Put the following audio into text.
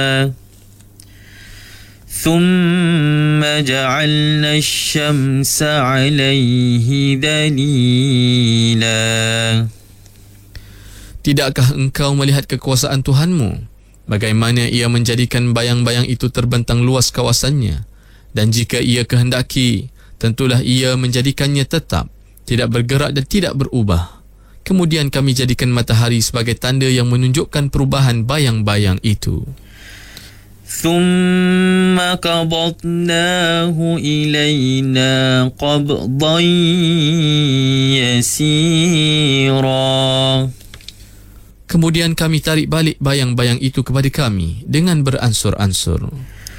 ثم جعلنا الشمس عليه دليلا. Tidakkah engkau melihat kekuasaan Tuhanmu, bagaimana ia menjadikan bayang-bayang itu terbentang luas kawasannya, dan jika ia kehendaki, tentulah ia menjadikannya tetap, tidak bergerak dan tidak berubah. Kemudian kami jadikan matahari sebagai tanda yang menunjukkan perubahan bayang-bayang itu. ثم قبضناه إلينا قبضا يسيرا. Kemudian kami tarik balik bayang-bayang itu kepada kami dengan beransur-ansur.